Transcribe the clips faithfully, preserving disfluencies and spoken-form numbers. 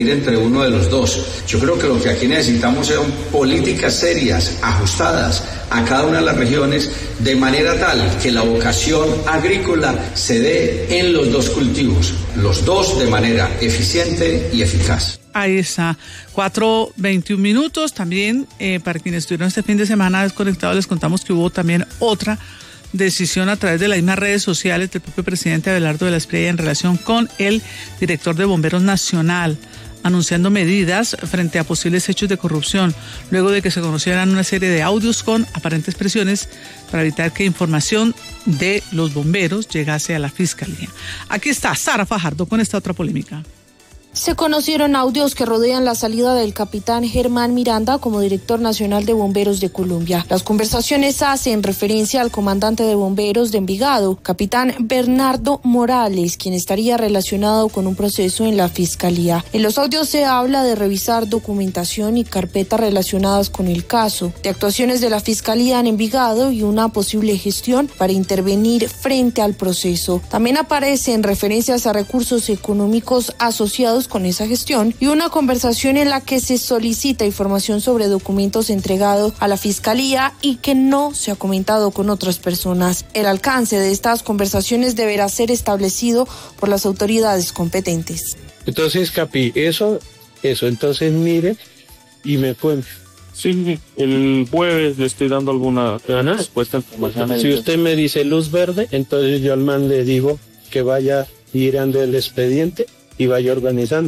entre uno de los dos. Yo creo que lo que aquí necesitamos son políticas serias, ajustadas a cada una de las regiones, de manera tal que la vocación agrícola se dé en los dos cultivos, los dos de manera eficiente y eficaz. Ahí está, cuatro veintiún minutos. También eh, para quienes estuvieron este fin de semana desconectados, les contamos que hubo también otra decisión a través de las mismas redes sociales del propio presidente Abelardo de la Espriella en relación con el director de Bomberos Nacional, anunciando medidas frente a posibles hechos de corrupción, luego de que se conocieran una serie de audios con aparentes presiones para evitar que información de los bomberos llegase a la Fiscalía. Aquí está Sara Fajardo con esta otra polémica. Se conocieron audios que rodean la salida del capitán Germán Miranda como director nacional de Bomberos de Colombia. Las conversaciones hacen referencia al comandante de bomberos de Envigado, capitán Bernardo Morales, quien estaría relacionado con un proceso en la Fiscalía. En los audios se habla de revisar documentación y carpetas relacionadas con el caso, de actuaciones de la Fiscalía en Envigado y una posible gestión para intervenir frente al proceso. También aparecen referencias a recursos económicos asociados con esa gestión y una conversación en la que se solicita información sobre documentos entregados a la Fiscalía y que no se ha comentado con otras personas. El alcance de estas conversaciones deberá ser establecido por las autoridades competentes. Entonces, Capi, eso, eso, entonces mire y me cuente. Sí, el jueves le estoy dando alguna respuesta. Si usted me dice luz verde, entonces yo al man le digo que vaya girando el expediente y vaya organizando.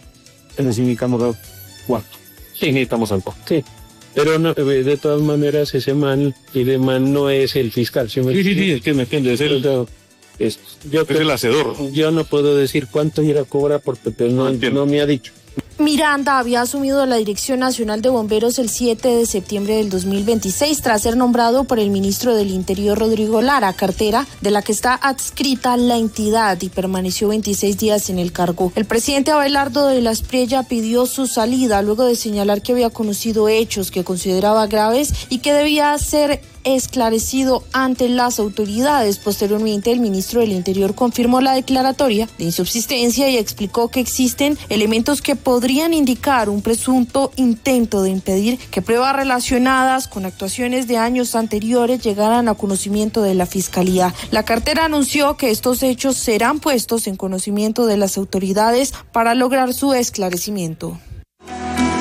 Necesitamos cuatro. Sí, necesitamos algo. Sí, pero no, de todas maneras ese man, y de man no es el fiscal. ¿Sí, sí, sí, sí, es que me entiende, es el, pero, es, yo es el hacedor. Yo no puedo decir cuánto ir a cobrar porque pues, no, no, no me ha dicho. Miranda había asumido la Dirección Nacional de Bomberos el siete de septiembre del dos mil veintiséis tras ser nombrado por el ministro del Interior Rodrigo Lara, cartera de la que está adscrita la entidad, y permaneció veintiséis días en el cargo. El presidente Abelardo de la Espriella pidió su salida luego de señalar que había conocido hechos que consideraba graves y que debía ser esclarecido ante las autoridades. Posteriormente, el ministro del Interior confirmó la declaratoria de insubsistencia y explicó que existen elementos que podrían indicar un presunto intento de impedir que pruebas relacionadas con actuaciones de años anteriores llegaran a conocimiento de la Fiscalía. La cartera anunció que estos hechos serán puestos en conocimiento de las autoridades para lograr su esclarecimiento.